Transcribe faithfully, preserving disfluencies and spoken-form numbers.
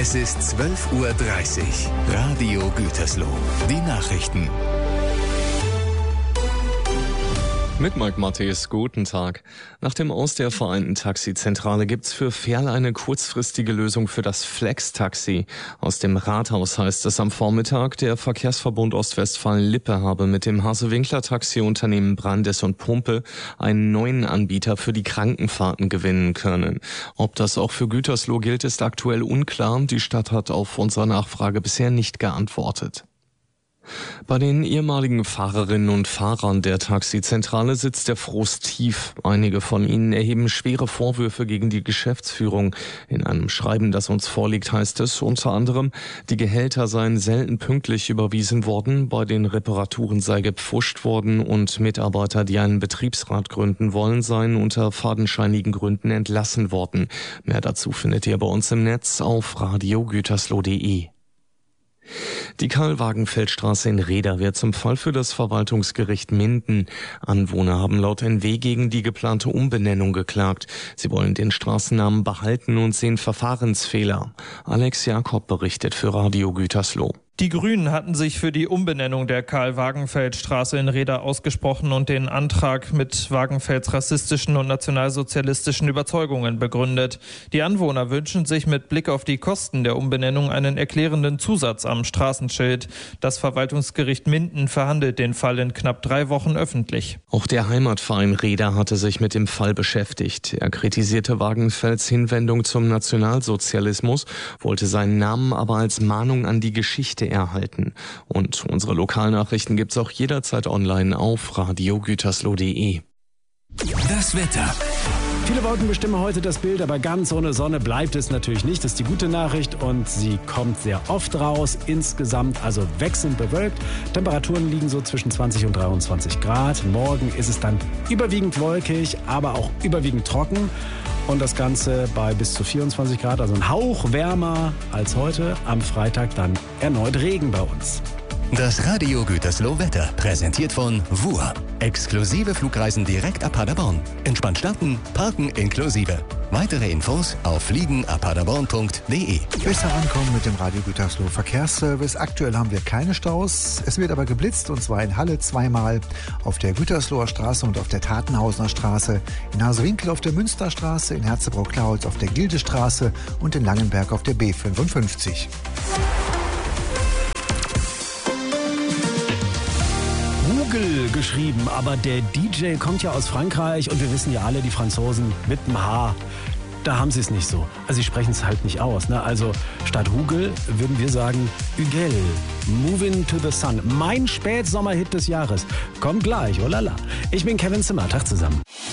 Es ist zwölf Uhr dreißig. Radio Gütersloh. Die Nachrichten. Mit Mike Matthias, guten Tag. Nach dem Aus der Vereinten Taxizentrale gibt's für Ferl eine kurzfristige Lösung für das Flex-Taxi. Aus dem Rathaus heißt es am Vormittag, der Verkehrsverbund Ostwestfalen-Lippe habe mit dem Hase-Winkler-Taxiunternehmen Brandes und Pumpe einen neuen Anbieter für die Krankenfahrten gewinnen können. Ob das auch für Gütersloh gilt, ist aktuell unklar. Die Stadt hat auf unsere Nachfrage bisher nicht geantwortet. Bei den ehemaligen Fahrerinnen und Fahrern der Taxizentrale sitzt der Frust tief. Einige von ihnen erheben schwere Vorwürfe gegen die Geschäftsführung. In einem Schreiben, das uns vorliegt, heißt es unter anderem, die Gehälter seien selten pünktlich überwiesen worden, bei den Reparaturen sei gepfuscht worden und Mitarbeiter, die einen Betriebsrat gründen wollen, seien unter fadenscheinigen Gründen entlassen worden. Mehr dazu findet ihr bei uns im Netz auf radio gütersloh punkt de. Die Karl-Wagenfeld-Straße in Rheda wird zum Fall für das Verwaltungsgericht Minden. Anwohner haben laut N W gegen die geplante Umbenennung geklagt. Sie wollen den Straßennamen behalten und sehen Verfahrensfehler. Alex Jakob berichtet für Radio Gütersloh. Die Grünen hatten sich für die Umbenennung der Karl-Wagenfeld-Straße in Rheda ausgesprochen und den Antrag mit Wagenfelds rassistischen und nationalsozialistischen Überzeugungen begründet. Die Anwohner wünschen sich mit Blick auf die Kosten der Umbenennung einen erklärenden Zusatz am Straßenschild. Das Verwaltungsgericht Minden verhandelt den Fall in knapp drei Wochen öffentlich. Auch der Heimatverein Rheda hatte sich mit dem Fall beschäftigt. Er kritisierte Wagenfelds Hinwendung zum Nationalsozialismus, wollte seinen Namen aber als Mahnung an die Geschichte erhalten. Und unsere Lokalnachrichten gibt's auch jederzeit online auf radio gütersloh punkt de. Das Wetter. Viele Wolken bestimmen heute das Bild, aber ganz ohne Sonne bleibt es natürlich nicht. Das ist die gute Nachricht und sie kommt sehr oft raus. Insgesamt also wechselnd bewölkt. Temperaturen liegen so zwischen zwanzig und dreiundzwanzig Grad. Morgen ist es dann überwiegend wolkig, aber auch überwiegend trocken. Und das Ganze bei bis zu vierundzwanzig Grad, also ein Hauch wärmer als heute. Am Freitag dann erneut Regen bei uns. Das Radio Gütersloh Wetter präsentiert von W U R. Exklusive Flugreisen direkt ab Paderborn. Entspannt starten, parken inklusive. Weitere Infos auf fliegen ab paderborn punkt de. Besser ankommen mit dem Radio Gütersloh Verkehrsservice. Aktuell haben wir keine Staus. Es wird aber geblitzt und zwar in Halle zweimal auf der Gütersloher Straße und auf der Tatenhausener Straße, in Hasewinkel auf der Münsterstraße, in Herzebrock-Klautz auf der Gildestraße und in Langenberg auf der B fünfundfünfzig. Google geschrieben, aber der D J kommt ja aus Frankreich und wir wissen ja alle, die Franzosen mit dem H, da haben sie es nicht so. Also sie sprechen es halt nicht aus. Ne? Also statt Hugel würden wir sagen Hügel. Moving to the Sun. Mein Spätsommerhit des Jahres. Kommt gleich, oh lala. Ich bin Kevin Zimmer. Tag zusammen.